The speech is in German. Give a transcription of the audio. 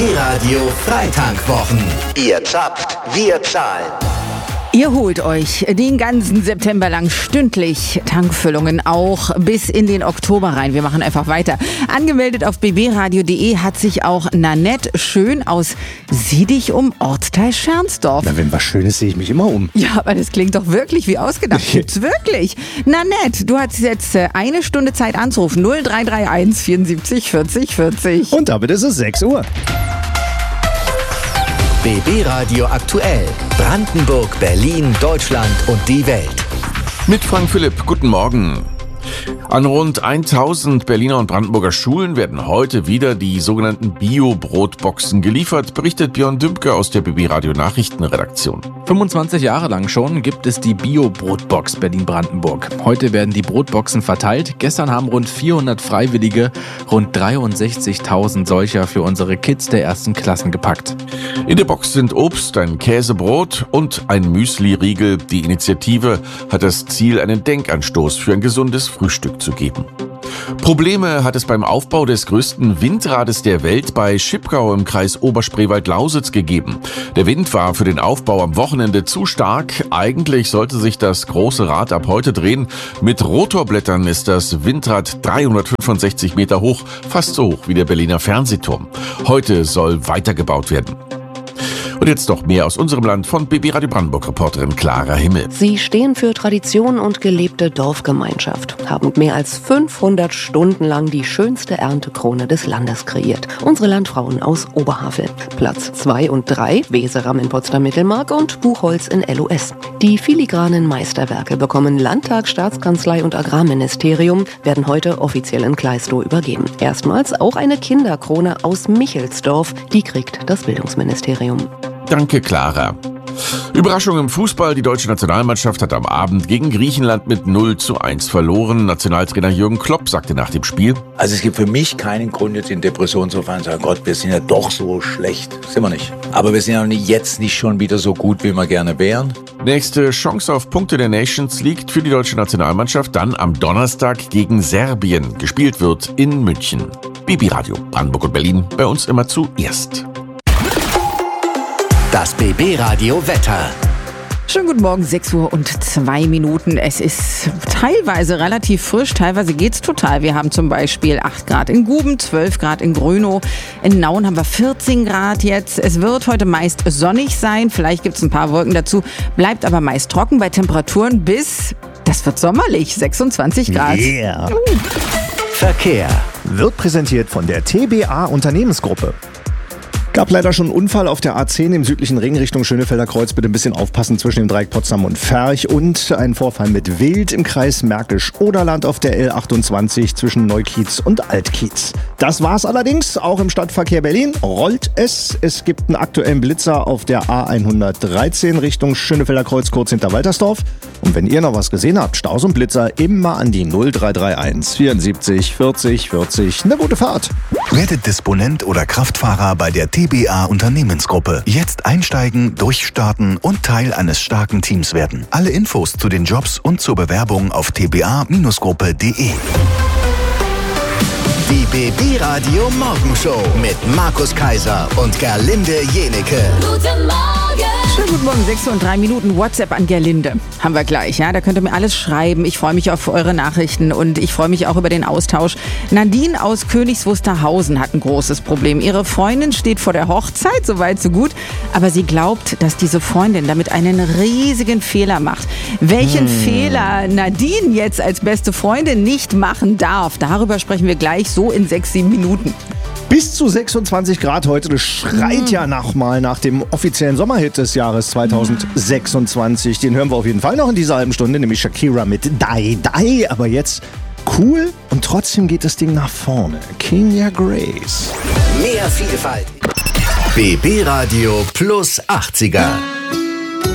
BB-Radio Freitankwwochen. Ihr zapft, wir zahlen. Ihr holt euch den ganzen September lang stündlich Tankfüllungen, auch bis in den Oktober rein. Wir machen einfach weiter. Angemeldet auf bbradio.de hat sich auch Nanette Schön aus Sieh dich um Ortsteil Schernsdorf. Na, wenn was Schönes, sehe ich mich immer um. Ja, aber das klingt doch wirklich wie ausgedacht. Gibt's wirklich. Nanette, du hast jetzt eine Stunde Zeit anzurufen. 0331 74 40 40. Und damit ist es 6 Uhr. BB-Radio aktuell. Brandenburg, Berlin, Deutschland und die Welt. Mit Frank Philipp, guten Morgen. An rund 1000 Berliner und Brandenburger Schulen werden heute wieder die sogenannten Bio-Brotboxen geliefert, berichtet Björn Dümke aus der BB-Radio Nachrichtenredaktion. 25 Jahre lang schon gibt es die Bio-Brotbox Berlin-Brandenburg. Heute werden die Brotboxen verteilt. Gestern haben rund 400 Freiwillige rund 63.000 solcher für unsere Kids der ersten Klassen gepackt. In der Box sind Obst, ein Käsebrot und ein Müsli-Riegel. Die Initiative hat das Ziel, einen Denkanstoß für ein gesundes Frühstück zu geben. Probleme hat es beim Aufbau des größten Windrades der Welt bei Schipkau im Kreis Oberspreewald-Lausitz gegeben. Der Wind war für den Aufbau am Wochenende zu stark. Eigentlich sollte sich das große Rad ab heute drehen. Mit Rotorblättern ist das Windrad 365 Meter hoch, fast so hoch wie der Berliner Fernsehturm. Heute soll weitergebaut werden. Und jetzt noch mehr aus unserem Land von BB-Radio Brandenburg-Reporterin Clara Himmel. Sie stehen für Tradition und gelebte Dorfgemeinschaft, haben mehr als 500 Stunden lang die schönste Erntekrone des Landes kreiert. Unsere Landfrauen aus Oberhavel. Platz 2 und 3, Weseram in Potsdam-Mittelmark und Buchholz in LOS. Die filigranen Meisterwerke bekommen Landtag, Staatskanzlei und Agrarministerium, werden heute offiziell in Kleistow übergeben. Erstmals auch eine Kinderkrone aus Michelsdorf, die kriegt das Bildungsministerium. Danke, Clara. Überraschung im Fußball. Die deutsche Nationalmannschaft hat am Abend gegen Griechenland mit 0:1 verloren. Nationaltrainer Jürgen Klopp sagte nach dem Spiel: Also es gibt für mich keinen Grund, jetzt in Depression zu fallen und zu sagen, Gott, wir sind ja doch so schlecht. Sind wir nicht. Aber wir sind ja jetzt nicht schon wieder so gut, wie wir gerne wären. Nächste Chance auf Punkte der Nations League für die deutsche Nationalmannschaft dann am Donnerstag gegen Serbien. Gespielt wird in München. BB-Radio Brandenburg und Berlin, bei uns immer zuerst. Das BB-Radio Wetter. Schönen guten Morgen, 6 Uhr und 2 Minuten. Es ist teilweise relativ frisch, teilweise geht's total. Wir haben zum Beispiel 8 Grad in Guben, 12 Grad in Grönow. In Nauen haben wir 14 Grad jetzt. Es wird heute meist sonnig sein, vielleicht gibt's ein paar Wolken dazu, bleibt aber meist trocken bei Temperaturen bis, das wird sommerlich, 26 Grad. Yeah. Verkehr. Wird präsentiert von der TBA Unternehmensgruppe. Gab leider schon einen Unfall auf der A10 im südlichen Ring Richtung Schönefelder Kreuz. Bitte ein bisschen aufpassen zwischen dem Dreieck Potsdam und Ferch. Und ein Vorfall mit Wild im Kreis Märkisch-Oderland auf der L28 zwischen Neukiez und Altkiez. Das war's allerdings. Auch im Stadtverkehr Berlin rollt es. Es gibt einen aktuellen Blitzer auf der A113 Richtung Schönefelder Kreuz kurz hinter Waltersdorf. Und wenn ihr noch was gesehen habt, Staus und Blitzer, immer an die 0331 74 40 40. Eine gute Fahrt. Werdet Disponent oder Kraftfahrer bei der TBA Unternehmensgruppe. Jetzt einsteigen, durchstarten und Teil eines starken Teams werden. Alle Infos zu den Jobs und zur Bewerbung auf tba-gruppe.de. Die BB-Radio Morgenshow mit Markus Kaiser und Gerlinde Jenecke. Guten Morgen. Schönen guten Morgen, 6 Uhr und 3 Minuten. WhatsApp an Gerlinde haben wir gleich. Ja, da könnt ihr mir alles schreiben. Ich freue mich auf eure Nachrichten und ich freue mich auch über den Austausch. Nadine aus Königs Wusterhausen hat ein großes Problem. Ihre Freundin steht vor der Hochzeit, so weit so gut. Aber sie glaubt, dass diese Freundin damit einen riesigen Fehler macht. Welchen Fehler Nadine jetzt als beste Freundin nicht machen darf, darüber sprechen wir gleich so in 6-7 Minuten. Bis zu 26 Grad heute, das schreit ja nochmal nach dem offiziellen Sommerhit des Jahres 2026. Den hören wir auf jeden Fall noch in dieser halben Stunde, nämlich Shakira mit Die Die. Aber jetzt cool und trotzdem geht das Ding nach vorne. Kenya Grace. Mehr Vielfalt. BB-Radio plus 80er.